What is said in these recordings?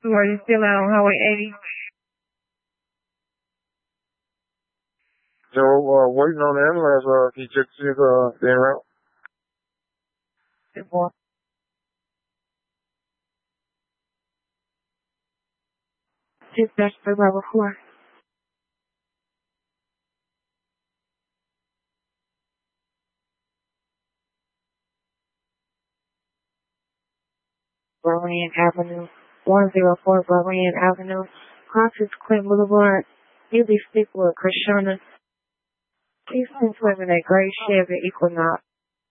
Are you still out on Highway 80? So, waiting on the ambulance, can you check to see if, they're en route? Good boy. Dispatch for level 4. Berlin Avenue, 104 Berlin Avenue, crosses Clint Boulevard, Newly Speakwood, Krishna. Please swim in a gray Chevy Equinox.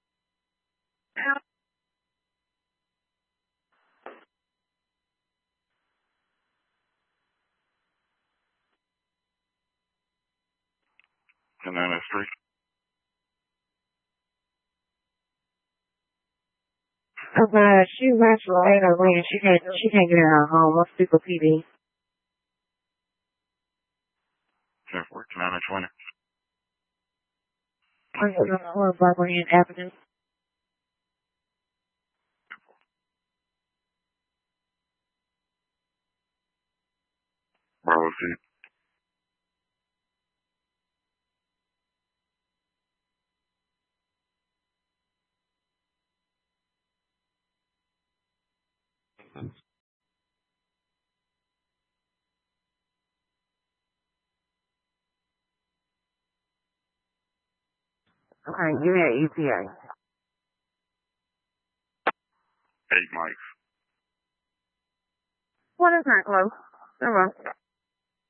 And then it's 3. She left right away. She can't get in her home. Let's speak with PD. 10-4, 9-20. 104 Berlin Avenue. Bravo seat. Okay, give me an ETA. 8 mics. What is that, close? Come on.